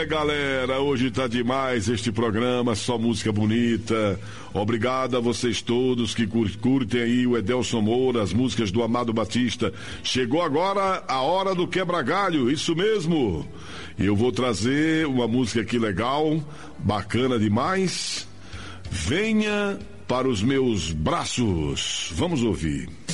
galera, hoje tá demais este programa, só música bonita. Obrigado a vocês todos que curtem aí o Edelson Moura, as músicas do Amado Batista. Chegou agora a hora do quebra-galho, isso mesmo. Eu vou trazer uma música aqui legal, bacana demais. Venha para os meus braços. Vamos ouvir.